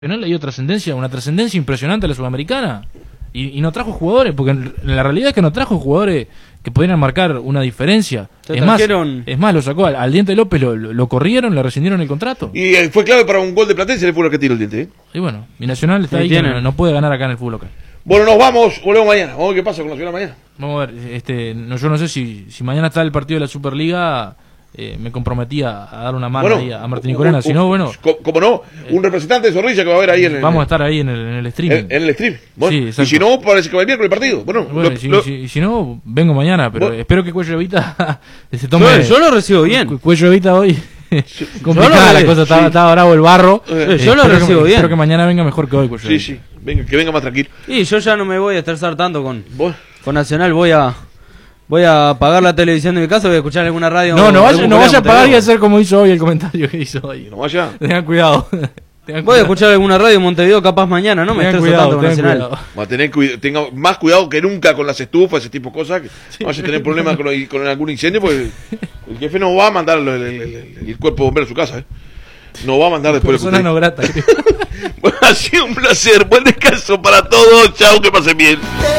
no le dio trascendencia, una trascendencia impresionante a la Sudamericana. Y no trajo jugadores, porque la realidad es que no trajo jugadores que pudieran marcar una diferencia. Es más, lo sacó al Diente López, lo corrieron, le rescindieron el contrato. Y fue clave para un gol de Platense el fútbol que tiró el Diente. Y bueno, mi Nacional está ahí, que no puede ganar acá en el fútbol local. Bueno, nos vamos, volvemos mañana. Vamos a ver qué pasa con Nacional mañana. Vamos a ver, yo no sé si mañana está el partido de la Superliga. Me comprometía a dar una mano ahí a Martín y Corena, si no, bueno... ¿Cómo no? Un representante de Zorrilla que va a haber ahí en el... Vamos a estar ahí en el streaming. En el stream. Bueno, sí, y si no, parece que va el miércoles el partido. Bueno, si no, vengo mañana, pero espero que Cuello Evita se tome... Yo lo recibo bien. Cuello Evita hoy... complicada la cosa, estaba bravo el barro. Yo lo recibo bien. Espero que mañana venga mejor que hoy, Cuello Evita. Sí, que venga más tranquilo. Y yo ya no me voy a estar tanto con Nacional, voy a apagar la televisión de mi casa, voy a escuchar alguna radio. No vaya a apagar y hacer como hizo hoy el comentario que hizo hoy. No vaya. Tengan cuidado. Voy a escuchar alguna radio en Montevideo capaz mañana, no me estreso tanto con Nacional. Tenga más cuidado que nunca con las estufas, ese tipo de cosas. Que vaya a tener problemas con algún incendio, porque el jefe no va a mandar el cuerpo de bombero a su casa. No va a mandar después. Persona no grata. Bueno, ha sido un placer. Buen descanso para todos. Chao, que pasen bien.